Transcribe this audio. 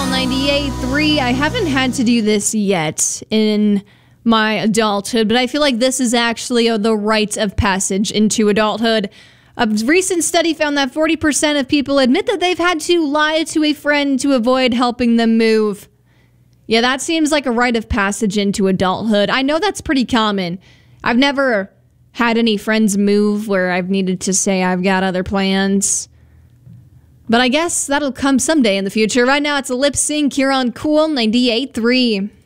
98.3. I haven't had to do this yet in my adulthood, but I feel like this is actually the rite of passage into adulthood. A recent study found that 40% of people admit that they've had to lie to a friend to avoid helping them move. Yeah, that seems like a rite of passage into adulthood. I know that's pretty common. I've never had any friends move where I've needed to say I've got other plans. But I guess that'll come someday in the future. Right now, it's a lip sync here on Cool 98.3.